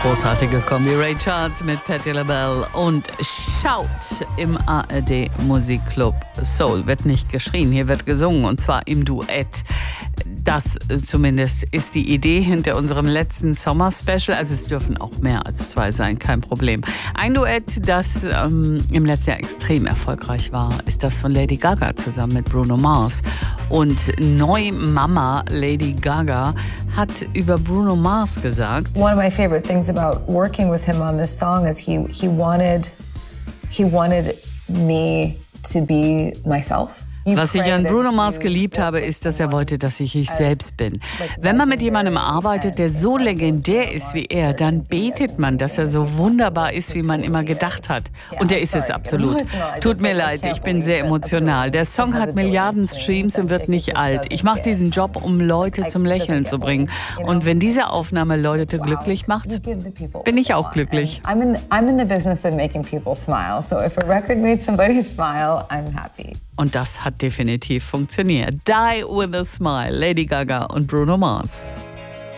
Großartige Kombi Ray Charles mit Patti LaBelle und Shout im ARD Musikclub Soul. Wird nicht geschrien, hier wird gesungen und zwar im Duett. Das zumindest ist die Idee hinter unserem letzten Sommer-Special. Also es dürfen auch mehr als 2 sein, kein Problem. Ein Duett, das im letzten Jahr extrem erfolgreich war, ist das von Lady Gaga zusammen mit Bruno Mars. Und Neumama Lady Gaga hat über Bruno Mars gesagt: One of my favorite things about working with him on this song is he wanted me to be myself. Was ich an Bruno Mars geliebt habe, ist, dass er wollte, dass ich selbst bin. Wenn man mit jemandem arbeitet, der so legendär ist wie er, dann betet man, dass er so wunderbar ist, wie man immer gedacht hat. Und er ist es absolut. Tut mir leid, ich bin sehr emotional. Der Song hat Milliarden Streams und wird nicht alt. Ich mache diesen Job, um Leute zum Lächeln zu bringen. Und wenn diese Aufnahme Leute glücklich macht, bin ich auch glücklich. I'm in the business of making people smile. So if a record made somebody smile, I'm happy. Und das hat definitiv funktioniert. Die with a Smile, Lady Gaga und Bruno Mars.